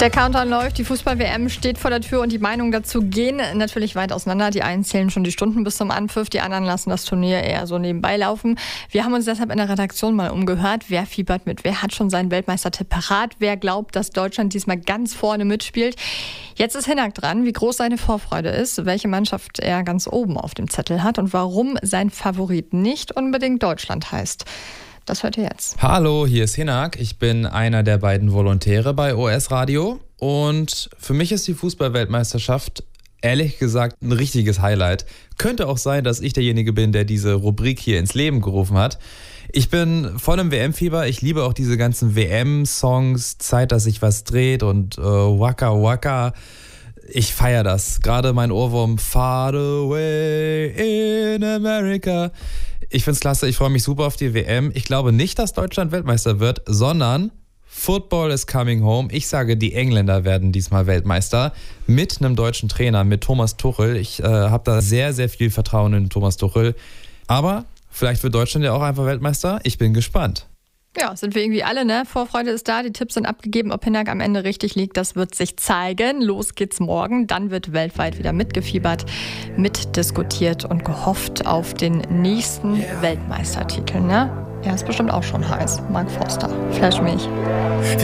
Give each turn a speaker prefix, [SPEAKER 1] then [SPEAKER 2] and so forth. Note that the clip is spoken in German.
[SPEAKER 1] Der Countdown läuft, die Fußball-WM steht vor der Tür und die Meinungen dazu gehen natürlich weit auseinander. Die einen zählen schon die Stunden bis zum Anpfiff, die anderen lassen das Turnier eher so nebenbei laufen. Wir haben uns deshalb in der Redaktion mal umgehört, wer fiebert mit, wer hat schon seinen Weltmeistertipp parat, wer glaubt, dass Deutschland diesmal ganz vorne mitspielt. Jetzt ist Hinak dran, wie groß seine Vorfreude ist, welche Mannschaft er ganz oben auf dem Zettel hat und warum sein Favorit nicht unbedingt Deutschland heißt. Das hört ihr jetzt.
[SPEAKER 2] Hallo, hier ist Hinak. Ich bin einer der beiden Volontäre bei OS Radio und für mich ist die Fußball-Weltmeisterschaft ehrlich gesagt ein richtiges Highlight. Könnte auch sein, dass ich derjenige bin, der diese Rubrik hier ins Leben gerufen hat. Ich bin voll im WM-Fieber. Ich liebe auch diese ganzen WM-Songs, Zeit, dass sich was dreht und Waka Waka. Ich feiere das. Gerade mein Ohrwurm Far Away in America. Ich find's klasse, ich freue mich super auf die WM. Ich glaube nicht, dass Deutschland Weltmeister wird, sondern Football is coming home. Ich sage, die Engländer werden diesmal Weltmeister mit einem deutschen Trainer, mit Thomas Tuchel. Ich habe da sehr, sehr viel Vertrauen in Thomas Tuchel. Aber vielleicht wird Deutschland ja auch einfach Weltmeister. Ich bin gespannt.
[SPEAKER 1] Ja, sind wir irgendwie alle, ne? Vorfreude ist da, die Tipps sind abgegeben. Ob Hinak am Ende richtig liegt, das wird sich zeigen. Los geht's morgen. Dann wird weltweit wieder mitgefiebert, mitdiskutiert und gehofft auf den nächsten Weltmeistertitel, ne? Er ist bestimmt auch schon heiß. Mark Forster, Flash mich.